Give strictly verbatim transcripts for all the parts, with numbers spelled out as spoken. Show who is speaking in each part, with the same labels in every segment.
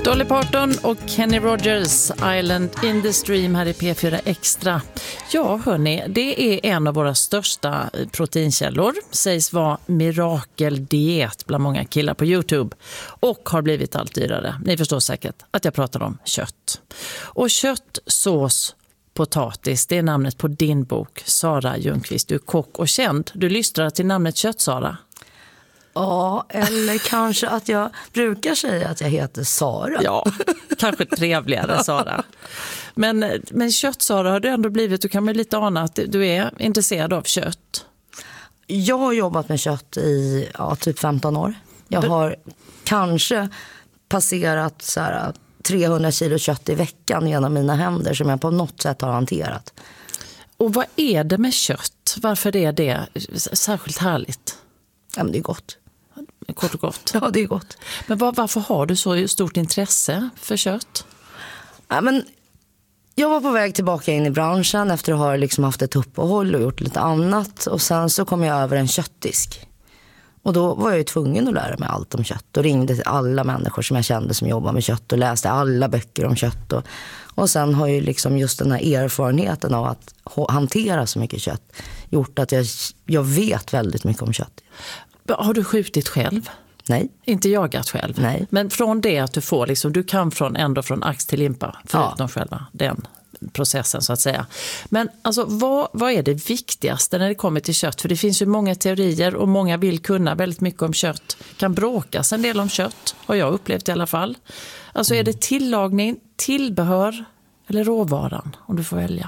Speaker 1: Dolly Parton och Kenny Rogers, Island in the Stream här i P fyra Extra. Ja hörni, det är en av våra största proteinkällor. Sägs vara mirakeldiet bland många killar på YouTube. Och har blivit allt dyrare. Ni förstår säkert att jag pratar om kött. Och kött, sås, potatis, det är namnet på din bok. Sara Ljungqvist, du är kock och känd. Du lystrar till namnet Kött, Sara.
Speaker 2: Ja, eller kanske att jag brukar säga att jag heter Sara.
Speaker 1: Ja, kanske trevligare Sara. Men, men kött, Sara, har du ändå blivit, du kan väl lite ana att du är intresserad av kött?
Speaker 2: Jag har jobbat med kött i ja, typ femton år. Jag har kanske passerat så här, trehundra kilo kött i veckan genom mina händer som jag på något sätt har hanterat.
Speaker 1: Och vad är det med kött? Varför är det särskilt härligt?
Speaker 2: Ja, men det är gott.
Speaker 1: Kort och gott.
Speaker 2: Ja, det är gott.
Speaker 1: Men var, varför har du så stort intresse för kött?
Speaker 2: Ja, men jag var på väg tillbaka in i branschen efter att ha liksom haft ett uppehåll och gjort lite annat. Och sen så kom jag över en köttdisk. Och då var jag ju tvungen att lära mig allt om kött. Och ringde till alla människor som jag kände som jobbar med kött. Och läste alla böcker om kött. Och, och sen har ju liksom just den här erfarenheten av att hantera så mycket kött gjort att jag, jag vet väldigt mycket om kött.
Speaker 1: Har du skjutit själv?
Speaker 2: Nej.
Speaker 1: Inte jagat själv?
Speaker 2: Nej.
Speaker 1: Men från det att du får, liksom, du kan från, ändå från ax till limpa, förutom ja. själva den processen så att säga. Men alltså, vad, vad är det viktigaste när det kommer till kött? För det finns ju många teorier och många vill kunna väldigt mycket om kött. Kan bråkas en del om kött, har jag upplevt i alla fall. Alltså är det tillagning, tillbehör eller råvaran, om du får välja?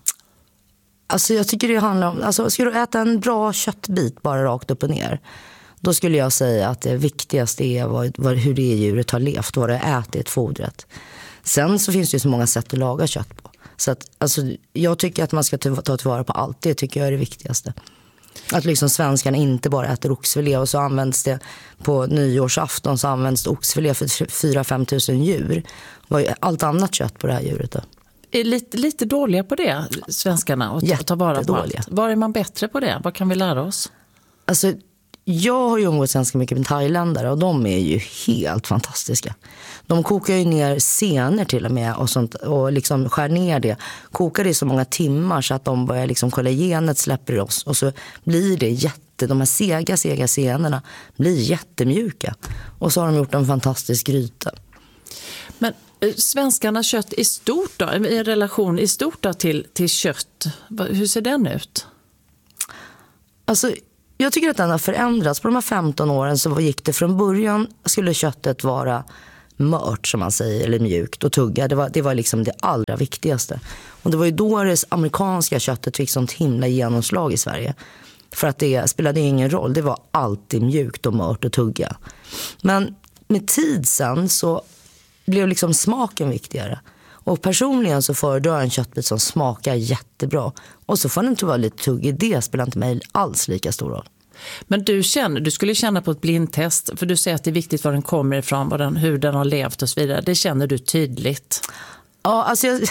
Speaker 2: Alltså jag tycker det handlar om, alltså ska du äta en bra köttbit bara rakt upp och ner, då skulle jag säga att det viktigaste är vad, vad, hur det djuret har levt, vad det har ätit, fodret. Sen så finns det ju så många sätt att laga kött på. Så att, alltså, jag tycker att man ska ta tillvara på allt, det tycker jag är det viktigaste. Att liksom svenskarna inte bara äter oxfilé och så används det på nyårsafton så används det oxfilé för fyra till fem tusen djur. Vad är allt annat kött på det här djuret då?
Speaker 1: Är lite, lite dåliga på det, svenskarna, och ta, ta vara på allt. Var är man bättre på det? Vad kan vi lära oss?
Speaker 2: Alltså, jag har ju umgåtts ganska mycket med thailändare och de är ju helt fantastiska. De kokar ju ner senor till och med och, sånt, och liksom skär ner det. Kokar det i så många timmar så att de börjar liksom kollagenet släpper i oss. Och så blir det jätte, de här sega, sega senorna blir jättemjuka. Och så har de gjort en fantastisk gryta.
Speaker 1: Men svenskarnas kött i stort då, i relation i stort då till, till kött, hur ser den ut?
Speaker 2: Alltså, jag tycker att den har förändrats. På de här femton åren så gick det från början, skulle köttet vara mört som man säger, eller mjukt och tugga. Det var, det var liksom det allra viktigaste. Och det var ju då det amerikanska köttet fick sånt himla genomslag i Sverige. För att det spelade ingen roll, det var alltid mjukt och mört och tugga. Men med tid sen så blev liksom smaken viktigare. Och personligen så föredrar jag en köttbit som smakar jättebra. Och så får den inte vara lite tuggig. Det spelar inte mig alls lika stor roll.
Speaker 1: Men du känner, du skulle känna på ett blindtest, för du säger att det är viktigt var den kommer ifrån, var den, hur den har levt och så vidare. Det känner du tydligt.
Speaker 2: Ja, alltså jag,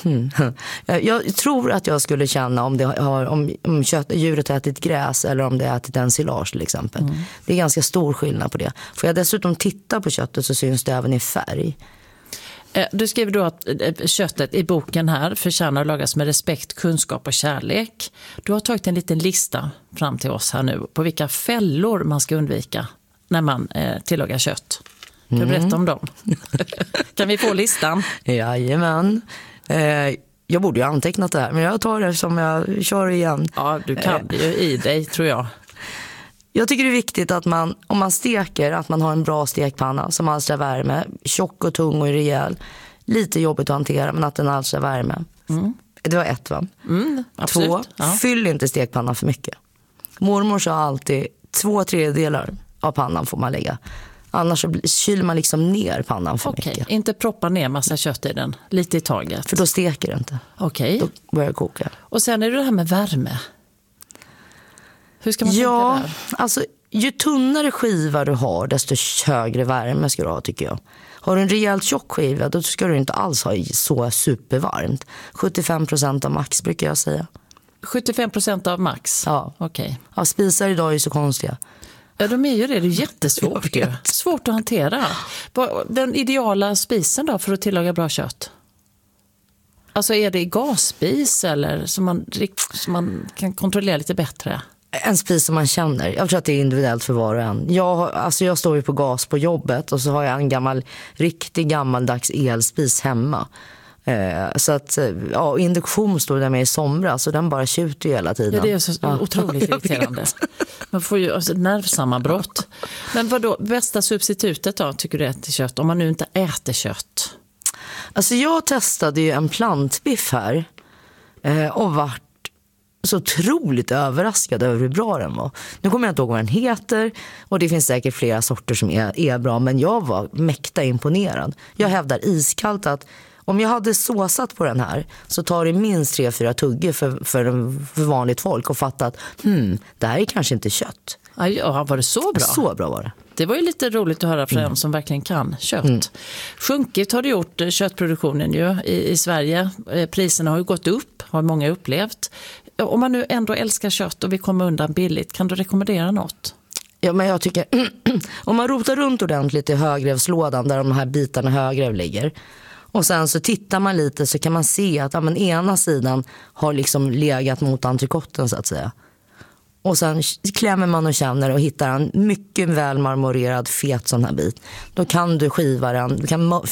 Speaker 2: jag tror att jag skulle känna om, det har, om, om kött, djuret har ätit gräs eller om det har ätit ensilage till exempel. Mm. Det är ganska stor skillnad på det. Får jag dessutom titta på köttet så syns det även i färg.
Speaker 1: Du skriver då att köttet i boken här förtjänar att lagas med respekt, kunskap och kärlek. Du har tagit en liten lista fram till oss här nu på vilka fällor man ska undvika när man eh, tillagar kött. Kan du berätta om dem? Kan vi få listan?
Speaker 2: Jajamän. Eh, jag borde ju ha antecknat det här, men jag tar det som jag kör igen.
Speaker 1: Ja, du kan det ju i dig, tror jag.
Speaker 2: Jag tycker det är viktigt att man, om man steker, att man har en bra stekpanna som alstrar värme. Tjock och tung och rejäl. Lite jobbigt att hantera, men att den alstrar värme. Mm. Det var ett, va?
Speaker 1: Mm, absolut.
Speaker 2: Två, ja. Fyll inte stekpannan för mycket. Mormor sa alltid två tredjedelar av pannan får man lägga. Annars så kyler man liksom ner pannan för
Speaker 1: okay.
Speaker 2: mycket.
Speaker 1: Inte proppa ner massa kött i den, lite i taget.
Speaker 2: För då steker det inte.
Speaker 1: Okej.
Speaker 2: Okay. Då börjar det koka.
Speaker 1: Och sen är det det här med värme. Hur ska man
Speaker 2: ja,
Speaker 1: tänka där?
Speaker 2: Alltså, ju tunnare skiva du har, desto högre värme ska du ha, tycker jag. Har du en rejält tjock skiva, då ska du inte alls ha så supervarmt. sjuttiofem procent av max brukar jag säga.
Speaker 1: sjuttiofem procent av max?
Speaker 2: Ja.
Speaker 1: Okej. Okay.
Speaker 2: Ja, spisar idag är så konstiga.
Speaker 1: Ja, de är ju det. Det är jättesvårt. Ju. Svårt att hantera. Den ideala spisen då för att tillaga bra kött? Alltså är det i gasspis eller som man, som man kan kontrollera lite bättre?
Speaker 2: En spis som man känner. Jag tror att det är individuellt för var och en. Jag, alltså jag står ju på gas på jobbet och så har jag en gammal, riktig gammaldags elspis hemma. Eh, så att, ja, induktion stod där med i somras och den bara tjuter ju hela tiden.
Speaker 1: Ja, det är så ja. otroligt irriterande. Man får ju alltså, nervsammanbrott. Men vad då, bästa substitutet då tycker du är till kött? Om man nu inte äter kött?
Speaker 2: Alltså jag testade ju en plantbiff här eh, och vart så otroligt överraskad över hur bra den var. Nu kommer jag inte ihåg vad den heter och det finns säkert flera sorter som är, är bra, men jag var mäkta imponerad. Jag hävdar iskallt att om jag hade såsat på den här så tar det minst tre, fyra tuggor för, för, för vanligt folk och fattat hmm, det här är kanske inte kött.
Speaker 1: Ja, var det så bra?
Speaker 2: Så bra var det.
Speaker 1: Det var ju lite roligt att höra från mm. en som verkligen kan kött. Mm. Sjunkigt har det gjort köttproduktionen ju i, i Sverige. Priserna har ju gått upp, har många upplevt. Om man nu ändå älskar kött och vill komma undan billigt, kan du rekommendera något?
Speaker 2: Ja, men jag tycker om man rotar runt ordentligt i högrevslådan där de här bitarna högrev ligger och sen så tittar man lite så kan man se att ja, men ena sidan har liksom legat mot entrecoten så att säga. Och sen klämmer man och känner och hittar en mycket väl marmorerad fet sån här bit. Då kan du skiva den, du kan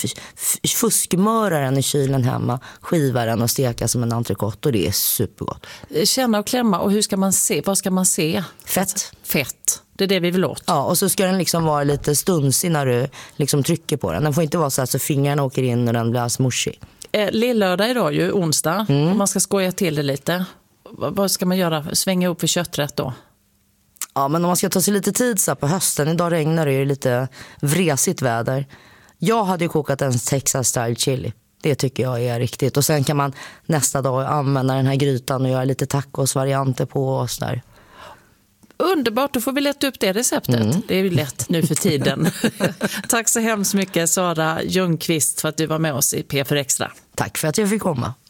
Speaker 2: fuskmöra den i kylen hemma, skiva den och steka som en entrecote och det är supergott.
Speaker 1: Känna och klämma, och hur ska man se? Vad ska man se?
Speaker 2: Fett.
Speaker 1: Fett. Det är det vi vill åt.
Speaker 2: Ja, och så ska den liksom vara lite stunsig när du liksom trycker på den. Den får inte vara så här så fingrarna åker in och den blir smushig.
Speaker 1: Eh, Lillördag idag ju, onsdag. Mm. Om man ska skoja till det lite. Vad ska man göra? Svänga upp för kötträtt då?
Speaker 2: Ja, men om man ska ta sig lite tid så här på hösten. Idag regnar det ju lite vresigt väder. Jag hade ju kokat en Texas style chili. Det tycker jag är riktigt. Och sen kan man nästa dag använda den här grytan och göra lite tacosvarianter på och så där.
Speaker 1: Underbart, då får vi leta upp det receptet. Mm. Det är ju lätt nu för tiden. Tack så hemskt mycket Sara Ljungqvist för att du var med oss i P fyra Extra.
Speaker 2: Tack för att jag fick komma.